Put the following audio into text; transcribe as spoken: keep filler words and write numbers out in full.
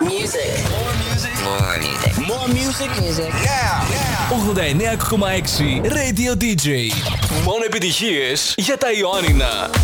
Music. More music. More music. More music. Music. Now. Now. ογδόντα εννέα κόμμα έξι Radio ντι τζέι. Μόνο επιτυχίες για τα Ιωάννινα.